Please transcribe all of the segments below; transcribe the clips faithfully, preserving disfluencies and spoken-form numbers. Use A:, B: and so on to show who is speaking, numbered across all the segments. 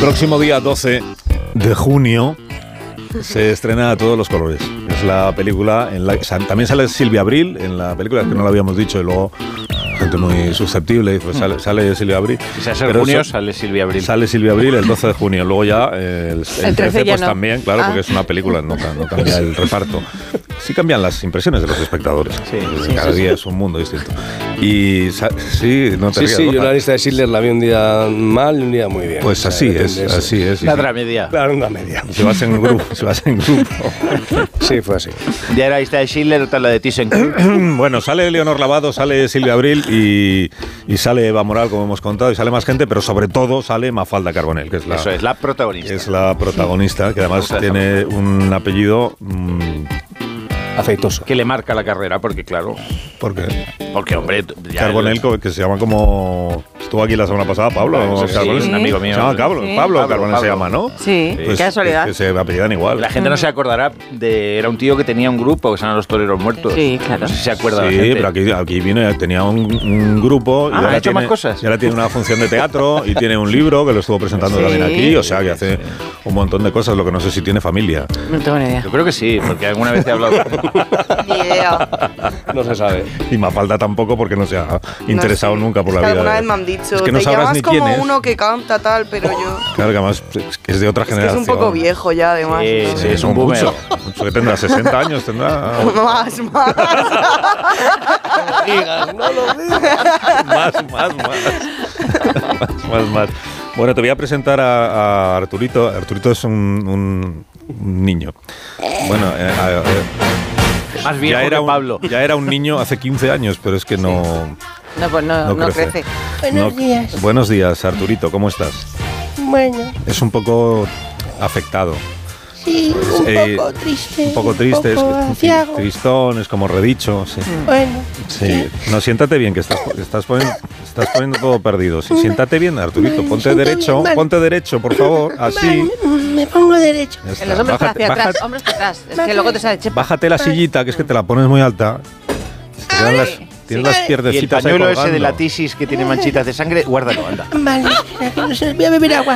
A: próximo día doce de junio se estrena A Todos los Colores. Es la película en la también sale Silvia Abril en la película, que no lo habíamos dicho, y luego gente muy susceptible, pues sale, sale Silvia Abril.
B: Si se hace en junio, sale Silvia Abril.
A: Sale Silvia Abril el doce de junio. Luego ya eh, el, el, el trece pues no. También, claro, ah. porque es una película, no, no cambia el reparto. Sí cambian las impresiones de los espectadores. Sí, sí, Cada sí, día sí. es un mundo distinto. Y sí, no te
C: Sí, rías, sí, Borja. Yo la lista de Schindler la vi un día mal y un día muy bien.
A: Pues así o sea, es, es, así es.
B: La otra media.
C: Claro, una media.
A: Si vas en grupo, si vas en grupo.
C: Sí, fue así.
B: Ya era la lista de Schindler, otra la de ThyssenKrupp.
A: Bueno, sale Leonor Lavado, sale Silvia Abril y, y sale Eva Moral, como hemos contado, y sale más gente, pero sobre todo sale Mafalda Carbonell, que es la,
B: Eso es, la protagonista.
A: Es la protagonista, que además sí. tiene un apellido... Mmm,
C: afeitoso.
B: Que le marca la carrera, porque claro...
A: ¿Por qué?
B: Porque, hombre...
A: Carbonell, el... que se llama como... Estuvo aquí la semana pasada, Pablo.
B: Bueno, sí,
A: Carbonell,
B: sí, un amigo mío.
A: Se llama Pablo,
B: sí.
A: Pablo,
B: Pablo
A: Carbonell
B: Pablo.
A: se llama, ¿no?
D: Sí,
A: pues,
D: qué casualidad.
A: Que se apellidan igual.
B: La gente no se acordará de... Era un tío que tenía un grupo que se llama Los Toreros Muertos.
D: Sí, claro.
B: No sé si se acuerda
A: Sí,
B: la gente.
A: pero aquí, aquí vino, tenía un, un grupo...
B: Ah,
A: y ahora
B: ¿ha hecho
A: tiene,
B: más cosas?
A: Y ahora tiene una función de teatro y tiene un libro que lo estuvo presentando sí. también aquí. O sea, que hace un montón de cosas, lo que no sé si tiene familia.
D: No tengo ni idea.
B: Yo creo que sí, porque alguna vez he hablado
D: Ni idea.
C: No se sabe.
A: Y Mafalda tampoco, porque no se ha interesado
E: no sé.
A: nunca por
E: es
A: la
E: que
A: vida.
E: Alguna vez me han dicho,
A: es que no
E: te
A: sabrás
E: llamas
A: ni
E: como
A: quién es.
E: uno que canta tal, pero yo...
A: Claro, que además es de otra
E: es
A: generación.
E: Que es un poco viejo ya, además.
B: Sí,
E: ¿no?
B: sí, es un boomer.
A: Mucho, mucho que tendrá sesenta años, tendrá...
E: Más, más.
C: No lo digas, no lo digas.
A: Más, más, más. más, más, más. Bueno, te voy a presentar a, a Arturito. Arturito es un, un, un niño. Bueno, eh, eh,
B: más viejo
A: ya era
B: que
A: un,
B: Pablo.
A: Ya era un niño hace quince años, pero es que no...
D: No, pues no,
A: no,
D: no
A: crece.
D: crece.
F: Buenos
A: no,
F: días.
A: Buenos días, Arturito, ¿cómo estás?
F: Bueno.
A: Es un poco afectado.
F: Sí, un
A: eh,
F: poco triste.
A: Un poco triste,
F: un poco
A: es
F: aciago.
A: tristón, es como redicho. Sí.
F: Bueno.
A: Sí.
F: sí.
A: No, siéntate bien, que estás, estás, poniendo, estás poniendo todo perdido. Sí, siéntate bien, Arturito,
F: Vale,
A: ponte derecho,
F: bien, vale.
A: ponte derecho, por favor, así.
F: Vale, me, me pongo derecho.
D: En los hombros
A: Bájate,
D: hacia
A: bájate,
D: atrás, hombros hacia atrás. Es que luego te sale chepa.
A: Bájate la sillita, que es que te la pones muy alta. Te quedan las, tienes las
B: Y el
A: pierdecitas ahí
B: pañuelo ese
A: colgando.
B: de la tisis que tiene manchitas de sangre, guárdalo, anda.
F: Vale, espera, que no se me voy a beber agua.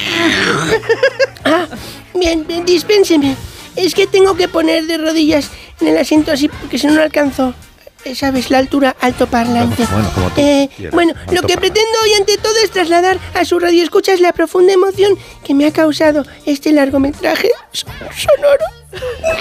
F: Ah, bien, bien, dispénseme. Es que tengo que poner de rodillas en el asiento así porque si no no alcanzo. ¿Sabes? La altura altoparlante.
A: Bueno, como tú
F: eh,
A: quieras,
F: bueno, lo que
A: altoparlante.
F: pretendo hoy ante todo es trasladar a su radioescuchas la profunda emoción que me ha causado este largometraje sonoro.